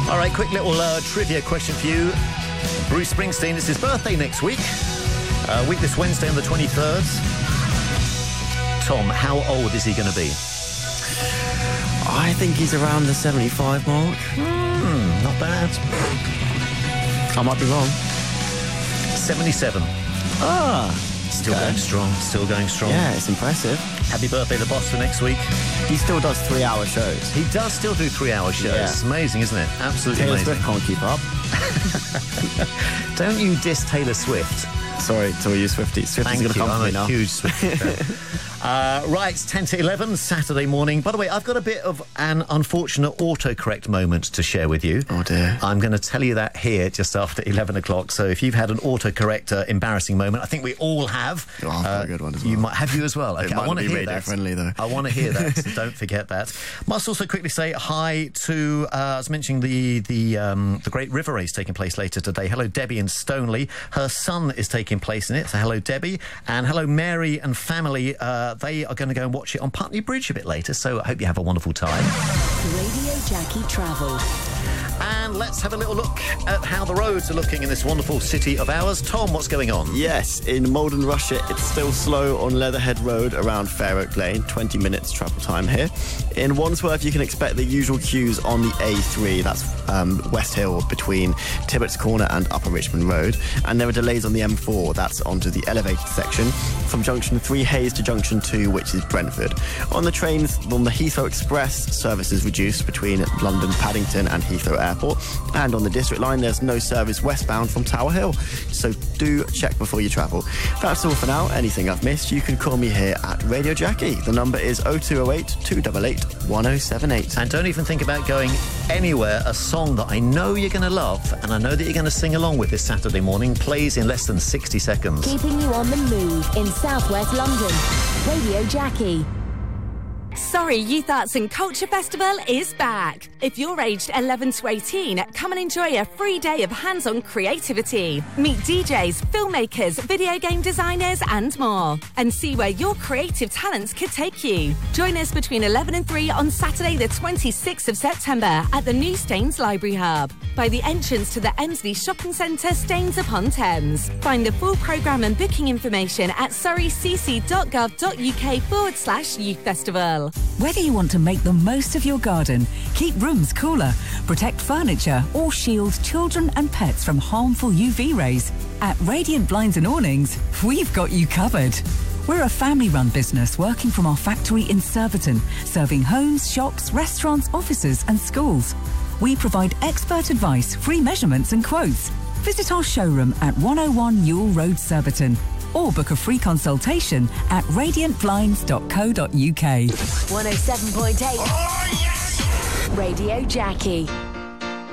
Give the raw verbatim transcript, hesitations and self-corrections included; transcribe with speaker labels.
Speaker 1: All right, quick little uh, trivia question for you. Bruce Springsteen, it's his birthday next week. Uh, week this Wednesday on the twenty-third. Tom, how old is he going to be?
Speaker 2: I think he's around the seventy-five mark.
Speaker 1: Hmm, not bad.
Speaker 2: I might be wrong.
Speaker 1: seventy-seven.
Speaker 2: Ah,
Speaker 1: Still
Speaker 2: okay.
Speaker 1: going strong, still going strong.
Speaker 2: Yeah, it's impressive.
Speaker 1: Happy birthday, the boss, for next week.
Speaker 2: He still does three-hour shows.
Speaker 1: He does still do three-hour shows.
Speaker 2: Yeah.
Speaker 1: It's amazing, isn't it? Absolutely
Speaker 2: Taylor
Speaker 1: amazing.
Speaker 2: Swift can't keep up.
Speaker 1: Don't you diss Taylor Swift.
Speaker 2: Sorry to all you Swifties. Swifties
Speaker 1: Thank
Speaker 2: are going to
Speaker 1: you.
Speaker 2: come for
Speaker 1: I'm
Speaker 2: me
Speaker 1: a
Speaker 2: now.
Speaker 1: huge Swiftie fan. Uh, right, it's ten to eleven, Saturday morning. By the way, I've got a bit of an unfortunate autocorrect moment to share with you.
Speaker 2: Oh, dear.
Speaker 1: I'm going to tell you that here just after eleven o'clock. So if you've had an autocorrect uh, embarrassing moment, I think we all have.
Speaker 2: Oh, I've got a good one as well.
Speaker 1: You might have you as well. Okay,
Speaker 2: It might
Speaker 1: I want
Speaker 2: not
Speaker 1: to
Speaker 2: be
Speaker 1: hear
Speaker 2: radio
Speaker 1: that.
Speaker 2: friendly, though.
Speaker 1: I want to hear that. So don't forget that. Must also quickly say hi to, uh, I was mentioning the the um, the Great River Race taking place later today. Hello, Debbie in Stoneleigh. Her son is taking place in it. So hello, Debbie. And hello, Mary and family. Uh, they are going to go and watch it on Putney Bridge a bit later. So I hope you have a wonderful time.
Speaker 3: Radio Jackie Travel.
Speaker 1: And let's have a little look at how the roads are looking in this wonderful city of ours. Tom, what's going on?
Speaker 2: Yes, in Malden, Russia, it's still slow on Leatherhead Road around Fair Oak Lane. twenty minutes travel time here. In Wandsworth, you can expect the usual queues on the A three. That's um, West Hill between Tibbetts Corner and Upper Richmond Road. And there are delays on the M four. That's onto the elevated section from Junction three Hayes to Junction two, which is Brentford. On the trains, on the Heathrow Express, service is reduced between London Paddington and Heathrow Airport. And on the District Line, there's no service westbound from Tower Hill. So do check before you travel. That's all for now. Anything I've missed, you can call me here at Radio Jackie. The number is oh two oh eight, two eight eight, one oh seven eight.
Speaker 1: And don't even think about going anywhere. A song that I know you're going to love and I know that you're going to sing along with this Saturday morning plays in less than sixty seconds.
Speaker 3: Keeping you on the move in southwest London. Radio Jackie.
Speaker 4: Surrey Youth Arts and Culture Festival is back. If you're aged eleven to eighteen, come and enjoy a free day of hands-on creativity. Meet D Js, filmmakers, video game designers and more. And see where your creative talents could take you. Join us between eleven and three on Saturday the twenty-sixth of September at the new Staines Library Hub by the entrance to the Emsley Shopping Centre, Staines-upon-Thames. Find the full programme and booking information at surreycc.gov.uk forward slash youth festival.
Speaker 5: Whether you want to make the most of your garden, keep rooms cooler, protect furniture or shield children and pets from harmful U V rays, at Radiant Blinds and Awnings, we've got you covered. We're a family-run business working from our factory in Surbiton, serving homes, shops, restaurants, offices and schools. We provide expert advice, free measurements and quotes. Visit our showroom at one oh one Ewell Road, Surbiton, or book a free consultation at radiant blinds dot co dot uk.
Speaker 3: one oh seven point eight. Oh, yes! Radio Jackie.